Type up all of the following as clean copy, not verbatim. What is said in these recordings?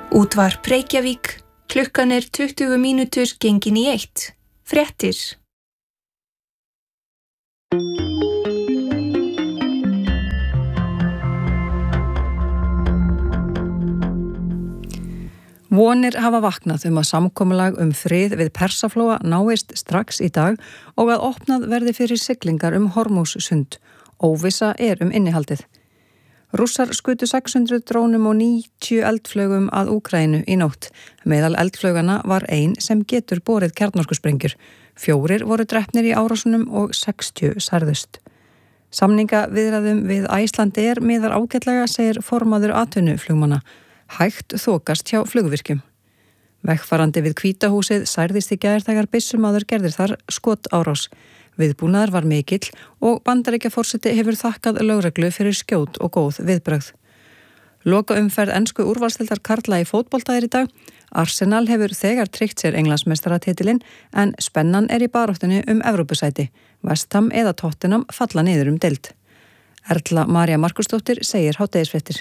Útvarp Reykjavík, klukkan 20 mínútur gengin í 1. Fréttir. Vonir hafa vaknað að samkomulag frið við Persaflóa náist strax í dag og að opnað verði fyrir siglingar Hormúzsund. Óvissa innihaldið. Rússar skutu 600 drónum og 90 eldflaugum að Úkraínu í nótt. Meðal eldflaugana var ein sem getur borið kjarnorkusprengjur. 4 voru drepnir í árásunum og 60 særðust. Samningaviðræðum við Icelandair miðar ágætlega, segir formaður atvinnuflugmanna. Hægt þokast hjá flugvirkjum. Vegfarandi við Hvítahúsið særðist í gær þegar byssumaður gerði þar skotárás. Viðbúnaður var mikill og Bandaríkjaforseti hefur þakkað lögreglu fyrir skjót og góð viðbrögð. Lokaumferð ensku úrvalsdeildar karla í fótbolta í dag. Arsenal hefur þegar tryggt sér Englandsmeistaratitilinn en spennan í baráttunni Evrópusæti. West Ham eða Tottenham falla niður deild. Erla María Markusdóttir segir hádegisfréttir.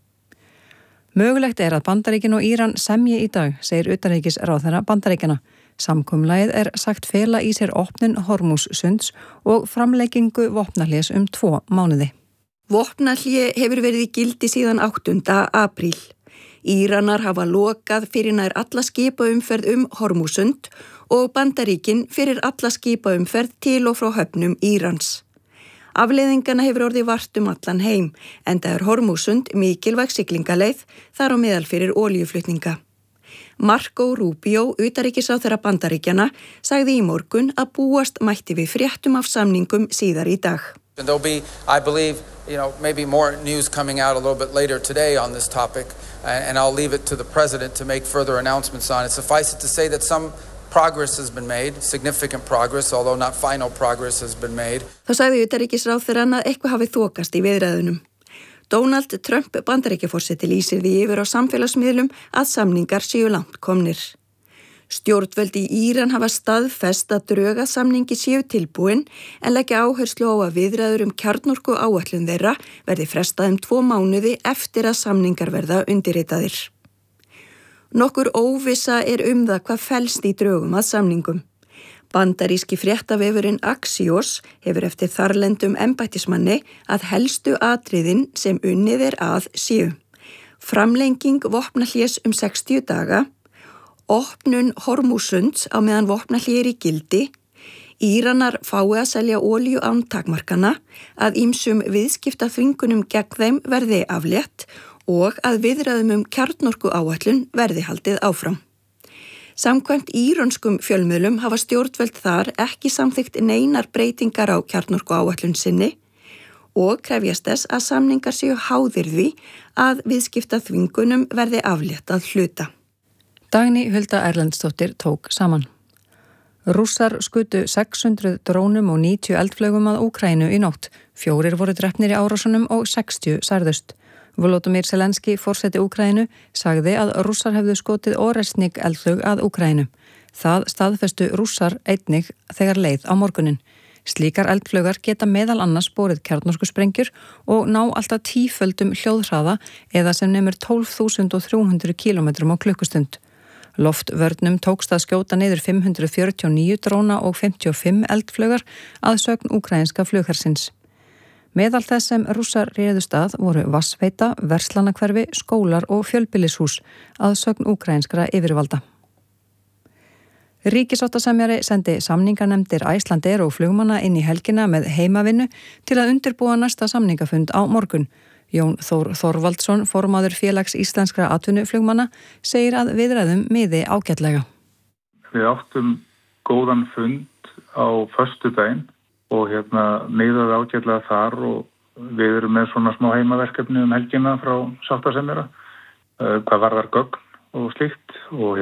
Mögulegt að Bandaríkin og Íran semji í dag, segir utanríkisráðherra Bandaríkjanna. Samkomulagið sagt fela í sér opnun Hormúzsunds og framlengingu vopnahlés 2 mánuði. Vopnahlé hefur verið í gildi síðan 8. apríl. Íranar hafa lokað fyrir nær alla skipaumferð Hormúzsund og Bandaríkin fyrir alla skipaumferð til og frá höfnum Írans. Afleiðingana hefur orðið vart allan heim, enda Hormúzsund mikilvæg siglingaleið þar á meðal fyrir olíuflutninga. Marco Rubio, utanríkisráðherra Bandaríkjanna, sagði í morgun að búast mætti við fréttum af samningum síðar í dag. And there'll be, I believe, maybe more news coming out a little bit later today on this topic, and I'll leave it to the president to make further announcements on it. Suffice it to say that some progress has been made, significant progress, although not final progress has been made. Þá sagði utanríkisráðherrann að eitthvað hafi þokast í viðræðunum. Donald Trump Bandaríkjaforseti lýsir því yfir á samfélagsmiðlum að samningar séu langt komnir. Stjórnvöld í Íran hafa staðfest að drög að samningi séu tilbúin en leggja áherslu á að viðræður kjarnorku áætlun þeirra verði frestað 2 mánuði eftir að samningar verða undirritaðir. Nokkur óvissa það hvað felst í drögum að samningum. Bandaríski fréttavefurinn Axios hefur eftir þarlendum embættismanni að helstu atriðin sem unnið að séu: framlenging vopnahlés 60 daga, opnun Hormúzsunds á meðan vopnahlé í gildi, Íranar fái að selja olíu án takmarkana, að ýmsum viðskiptaþvingunum gegn þeim verði aflétt og að viðræðum kjarnorku áætlun verði haldið áfram. Samkvæmt írönskum fjölmiðlum hafa stjórnvöld þar ekki samþykkt neinar breytingar á kjarnorku áætlun sinni og krefjast þess að samningar séu háðir því að viðskiptaþvingunum verði aflétt að hluta. Dagný Hulda Erlendsdóttir tók saman. Rússar skutu 600 drónum og 90 eldflaugum að Úkraínu í nótt. 4 voru drepnir í árásunum og 60 særðust. Volodymyr Zelenský, forseti Úkraínu, sagði að Rússar hefðu skotið Oresnik eldflaug að Úkraínu. Það staðfestu Rússar einnig þegar leið á morgunin. Slíkar eldflaugar geta meðal annars borið kjarnorkusprengjur og ná alltaf 10-földum hljóðhraða eða sem nemur 12.300 km á klukkustund. Loftvörnum tókst að skjóta niður 549 dróna og 55 eldflaugar að sögn úkraínska flughersins. Meðal þess sem Rússar réðust að voru vatnsveita, verslanakverfi, skólar og fjölbýlishús að sögn úkraínskra yfirvalda. Ríkissáttasemjari sendi samninganefndir Icelandair og flugmanna inn í helgina með heimavinnu til að undirbúa næsta samningafund á morgun. Jón Þór Þorvaldsson, formaður félags íslenskra atvinnuflugmanna, segir að viðræðum miði ágætlega. Við áttum góðan fund á föstudaginn og miðaði ágætlega þar og við erum með svona smá heimaverkefni helgina frá sáttasemjara, hvað varðar gögn og slíkt og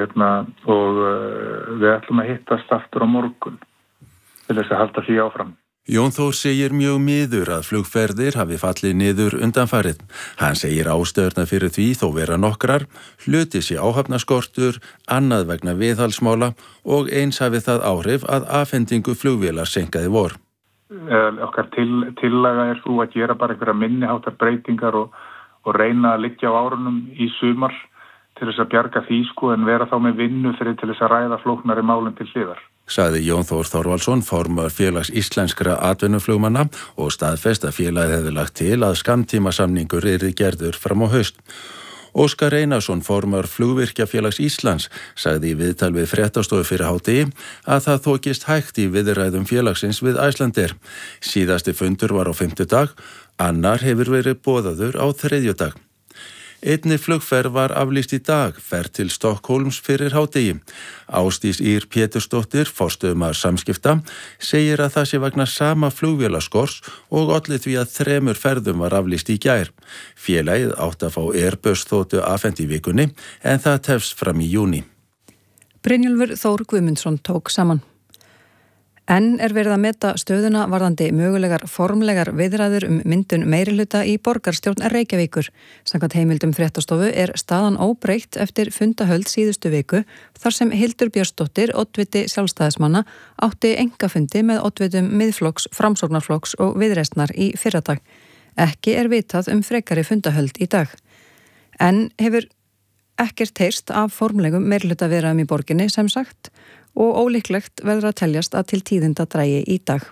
við ætlum að hittast aftur á morgun til þess að halda því áfram. Jón Þór segir mjög miður að flugferðir hafi fallið niður undanfarið. Hann segir ástæðurnar fyrir því þó vera nokkrar, hluti sé áhafnaskortur, annað vegna viðhaldsmála og eins hafi það áhrif að afhendingu flugvélar seinkaði vor. Okkar tillaga sú að gera bara einhverja minniháttar breytingar og reyna að liggja á árunum í sumar til þess að bjarga því en vera þá með vinnu fyrir til þess að ræða flóknari málum til hliðar. Sagði Jón Þór Þorvaldsson, formaður félags íslenskra atvinnuflugmanna og staðfest að félagið hefði lagt til að skammtímasamningur yrði gerður fram á haust. Óskar Einarsson, formaður Flugvirkjafélags Íslands, sagði í viðtal við Fréttastofu fyrir hádegi að það þokist hægt í viðræðum félagsins við Icelandair. Síðasti fundur var á 5. annar hefur verið boðaður á 3. Einni flugferð var aflýst í dag, ferð til Stokkólms fyrir hádegi. Ásdís Ýr Pétursdóttir, forstöðumaður Samskipta, segir að það sé vegna sama flugvélaskors og olli því að 3 ferðum var aflýst í gær. Félagið átti að fá Airbus þotu afhent í vikunni en það tefst fram í júní. Brynjólfur Þór Guðmundsson tók saman. Enn verið að meta stöðuna varðandi mögulegar formlegar viðræður myndun meirihluta í borgarstjórn Reykjavíkur. Samkvæmt heimildum Fréttastofu staðan óbreytt eftir fundahöld síðustu viku þar sem Hildur Björnsdóttir, oddviti sjálfstæðismanna, átti engafundi með oddvitum Miðflokks, Framsóknarflokks og Viðreisnar í fyrradag. Ekki vitað frekari fundahöld í dag. En hefur ekkert heyrst af formlegum meirihluta viðræðum í borginni sem sagt og ólíklegt verður að teljast að til tíðinda drægi í dag.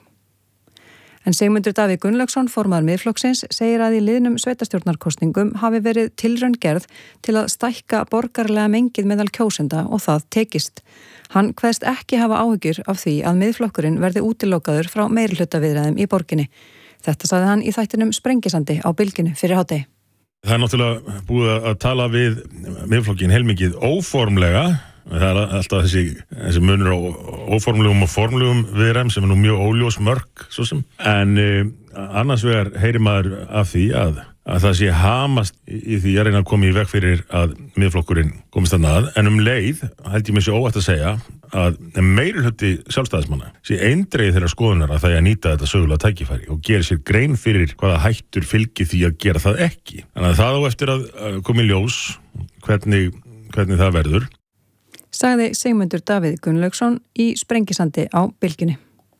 En Sigmundur Davíð Gunnlaugsson, formaður Miðflokksins, segir að í liðnum sveitarstjórnarkosningum hafi verið tilraun gerð til að stækka borgarlega mengið meðal kjósenda og það tekist. Hann kveðst ekki hafa áhyggjur af því að Miðflokkurinn verði útilokaður frá meirihlutaviðræðum í borginni. Þetta sagði hann í þættinum Sprengisandi á Bylgjunni fyrir hádegi. Það náttúrulega búið að tala við Miðflokkinn heilmikið óformlega. Það alltaf þessi munur á óformlegum og formlegum viðræðum sem nú mjög óljós mörk svo sem. En annars vegar heyrir maður af því að það sé hamast í því að reyna að koma í veg fyrir að Miðflokkurinn komist að en leið held ég mér sé óvægt að segja að meirihluti sjálfstæðismanna sé eindregið þeirra skoðunar að það að nýta þetta sögulega tækifæri og gera sér grein fyrir hvaða hættur fylgi því að gera það ekki. Þannig að það á eftir að koma í ljós hvernig það verður. Sagði Sigmundur Davíð Gunnlaugsson í Sprengisandi á Bylgjunni.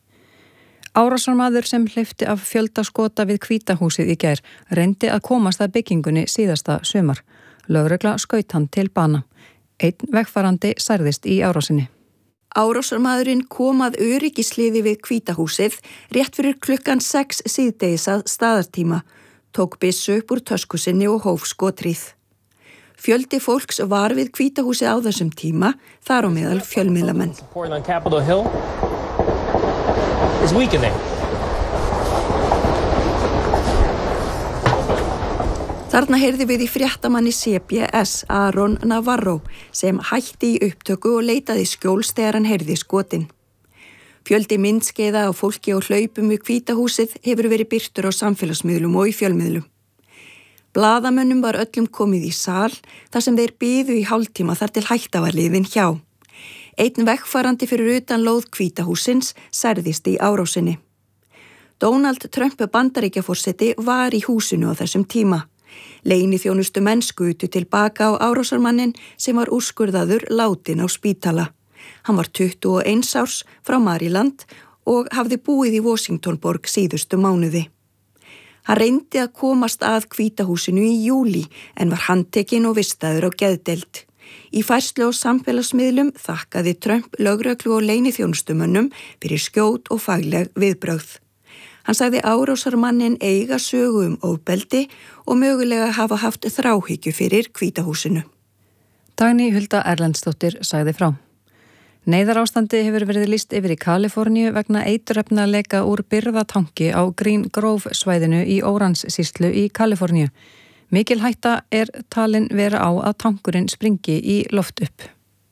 Árásarmaður sem hleypti af fjöldaskota við Hvítahúsið í gær reyndi að komast að byggingunni síðasta sumar. Lögregla skaut hann til bana. Einn vegfarandi særðist í árásinni. Árásarmaðurinn kom að öryggisliði við Hvítahúsið rétt fyrir klukkan 6 síðdegis að staðartíma, tók byssu upp úr tösku sinni og hóf skothríð. Fjöldi fólks var við Hvítahúsið á þessum tíma, þar á meðal fjölmiðlamenn. Þarna heyrði við í fréttamanni CBS Aron Navarro sem hætti í upptöku og leitaði skjóls þegar hann heyrði skotin. Fjöldi myndskeiða á fólki og hlaupum við Hvítahúsið hefur verið birtur á samfélagsmiðlum og í fjölmiðlum. Blaðamönnum var öllum komið í sal þar sem þeir biðu í hálftíma þar til hætta var liðin hjá. Einn vegfarandi fyrir utan lóð Hvítahússins særðist í árásinni. Donald Trump Bandaríkjaforseti var í húsinu á þessum tíma. Leyniþjónustu menn skutu tilbaka á árásarmannin sem var úrskurðaður látinn á spítala. Hann var 21 árs frá Maryland og hafði búið í Washingtonborg síðustu mánuði. Hann reyndi að komast að Hvítahúsinu í júlí en var handtekinn og vistaður á geðdeild. Í færslu á samfélagsmiðlum þakkaði Trump lögreglu og leyniþjónustumönnum fyrir skjót og fagleg viðbrögð. Hann sagði árásarmannin eiga sögu ofbeldi og mögulega hafa haft þráhyggju fyrir Hvítahúsinu. Dagný Hulda Erlendsdóttir sagði frá. Neyðarástandi hefur verið lýst yfir í Kaliforníu vegna eiturefnaleka úr birgðatanki á Green Grove svæðinu í Orange-sýslu í Kaliforníu. Mikil hætta talin vera á að tankurinn springi í loft upp.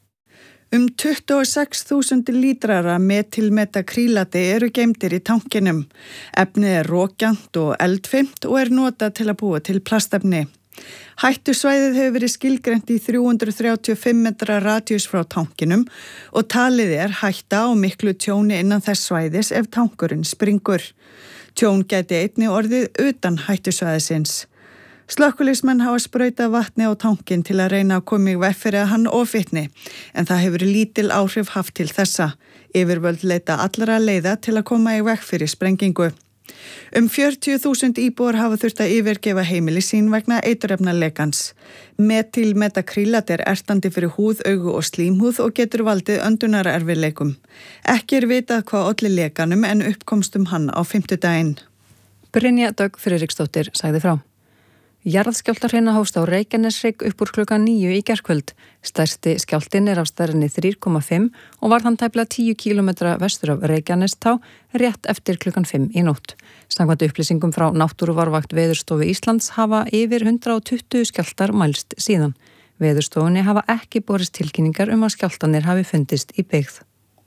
26.000 lítrar af metilmetakrílati eru geymdir í tankinum. Efnið rokjant og eldfimt og notað til að búa til plastefni. Hættusvæðið hefur verið skilgreint í 335 metra radíus frá tankinum og talið hætta á miklu tjóni innan þess svæðis ef tankurinn springur. Tjón gæti einnig orðið utan hættusvæðisins. Slökkviliðsmenn hafa sprautað vatni á tankinn til að reyna að koma í veg fyrir að hann offitni, en það hefur lítil áhrif haft til þessa. Yfirvöld leita allra leiða til að koma í veg fyrir sprengingu. Um 40.000 íbúar hafa þurft að yfirgefa heimili sín vegna eiturefnalekans. Metilmetakrílat ertandi fyrir húð, augu og slímhúð og getur valdið öndunarerfiðleikum. Ekki vitað hvað olli lekanum en uppkomstum hann á 5. Brynja Dögg Friðriksdóttir sagði frá. Jarðskjálftahrina hófst á Reykjaneshrygg upp úr klukkan 9 í gærkvöld. Stærsti skjálftinn af stærðinni 3,5 og var hann tæplega 10 km vestur af Reykjanestá rétt eftir klukkan 5 í nótt. Samkvæmt upplýsingum frá Náttúruvarvakt Veðurstofu Íslands hafa yfir 120 skjálftar mælst síðan. Veðurstofunni hafa ekki borist tilkynningar að skjálftanir hafi fundist í byggð.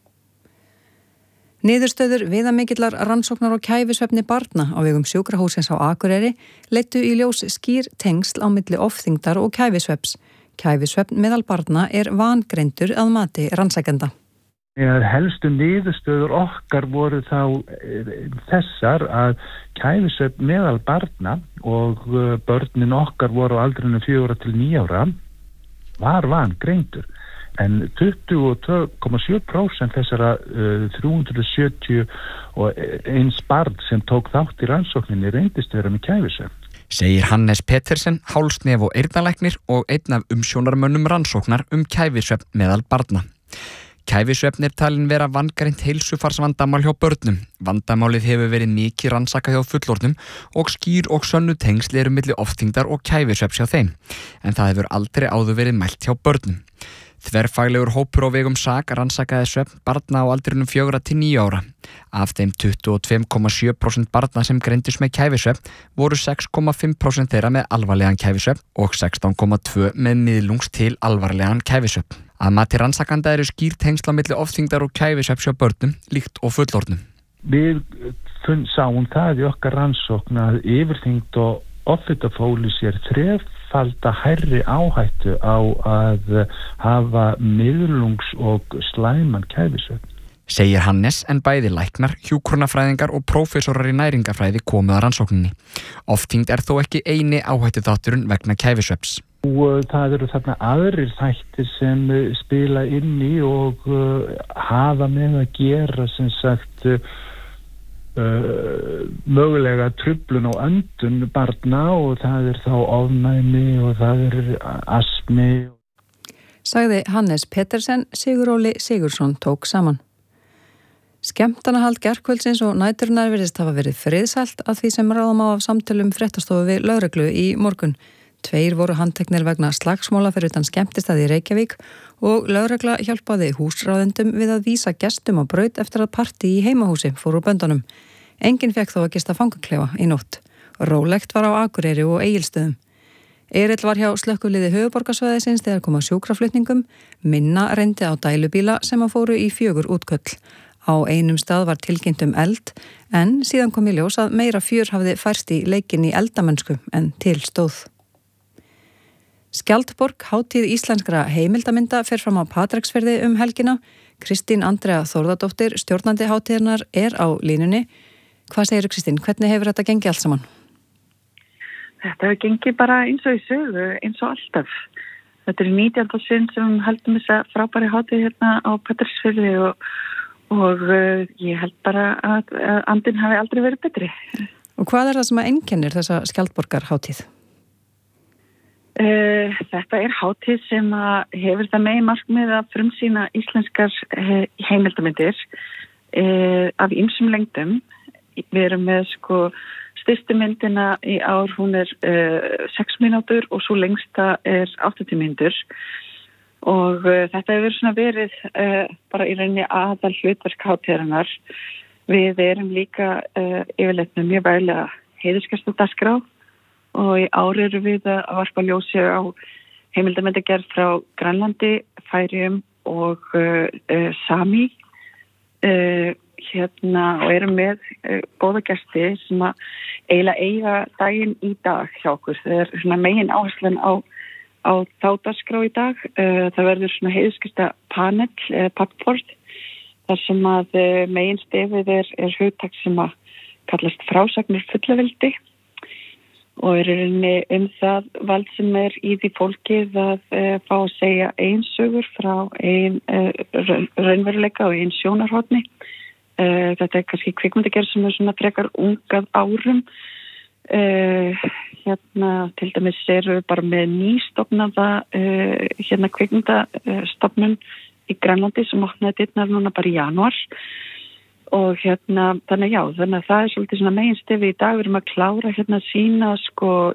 Niðurstöður viðamikillar rannsóknar og kæfisvefni barna á vegum sjúkrahússins á Akureyri leiddu í ljós skýr tengsl á milli ofþyngdar og kæfisvefns. Kæfisvefn meðal barna vangreindur að mati rannsækjenda. Helstu niðurstöður okkar voru þá þessar að kæfisvefn meðal barna og börnin okkar voru á aldrinum 4 til 9 ára var vangreindur. En 22,7% þessara 371 barn sem tók þátt í rannsókninni reyndist vera með kæfisvefn. Segir Hannes Pettersen, hálsnef- og eyrnalæknir og einn af umsjónarmönnum rannsóknar kæfisvefn meðal barna. Kæfisvefn talin vera vangreint heilsufarsvandamál hjá börnum. Vandamálið hefur verið mikið rannsakað hjá fullorðnum og skýr og sönnu tengsl eru milli ofþyngdar og kæfisvefns hjá þeim. En það hefur aldrei áður verið mælt hjá börnum. Þverfaglegur hópur á vegum SAK rannsakaði svefn barna á aldrinum 4 til 9 ára. Af þeim 22,7% barna sem greindust með kæfisvefn voru 6,5% þeirra með alvarlegan kæfisvefn og 16,2% með miðlungs til alvarlegan kæfisvefn. Að mati rannsakanda eru skýr tengsl á milli ofþyngdar og kæfisvefns hjá börnum líkt og fullorðnum. Við sáum það í okkar rannsókn að yfirþyngd og offitafóli sér þrefalda hærri áhættu á að hafa miðlungs og slæman kæfisvefn. Segir Hannes en bæði læknar, hjúkrunafræðingar og prófessorar í næringafræði komu að rannsókninni. Ofþyngd þó ekki eini áhættuþátturinn vegna kæfisvefns. Og það eru þarna aðrir þættir sem spila inn í og hafa með að gera sem sagt mögulega truflun á öndun barna og það þá ofnæmi og það astmi. Sagði Hannes Pettersen, Siguróli Sigursson tók saman. Skemmtanahald gærkvöldsins og næturinnar virðist hafa verið friðsælt að því sem ráðum á af samtölum fréttastofu við lögreglu í morgun. 2 voru handteknir vegna slagsmála fyrir utan skemmtistað í Reykjavík og lögregla hjálpaði húsráðendum við að vísa gestum á braut eftir að partí í heimahúsi fór úr böndunum. Enginn fékk þó að gista fangaklefa í nótt. Rólegt var á Akureyri og Egilsstöðum. Erill var hjá slökkviliði höfuðborgarsvæðisins þegar kom að sjúkraflutningum, minna reyndi á dælubíla sem að fóru í 4 útköll. Á einum stað var tilkynnt eld en síðan kom í ljós að meira fjör hafði færst í leikinn í eldamennsku en til stóð. Skjaldborg, hátíð íslenskra heimildaminda, fer fram á Patreksfirði helgina. Kristín Andrea Þórðardóttir, stjórnandi hátíðarnar, á línunni. Hvað segir Kristín? Hvernig hefur þetta gengið allt saman? Þetta hefur gengið bara eins og í sögu, eins og alltaf. Þetta 19. sinn sem heldum þessa frábæri hátíð hérna á Patreksfirði og ég held bara að andinn hafi aldrei verið betri. Og hvað það sem einkennir þessa Skjaldborgar hátíð? Þetta hátíð sem hefur það meginmarkmið að frumsýna íslenskar heimildamindir af ýmsum lengdum. Við erum með stystu myndina í ár, hún 6 mínútur og svo lengsta 80 mínútur og þetta hefur verið bara í rauninni aðal hlutverk hátíðarinnar. Við erum líka yfirleitt með mjög veglega heiðursgestaskrá og í ár eru við að varpa ljósi á heimildamindagerð frá Grænlandi, Færeyjum og Sami og erum með góða gesti sem eiga daginn í dag hjá okkur. Það megin áherslan á þá dagskrá í dag. Það verður heiðursgesta panel, pappbord, þar sem að megin stefið hugtak sem að kallast frásagnir fullaveldi og rauninni það vald sem í því fólkið að fá að segja ein sögur frá ein raunveruleika og ein sjónarhorni Þetta kannski kvikmyndagerð sem svona frekar ungað árum. Til dæmis eru bara með nýstofnaða kvikmyndastofnun í Grænlandi sem opnaði dyrnar núna bara í janúar og þannig að það er svolítið svona meginstefi í dag við erum að klára sína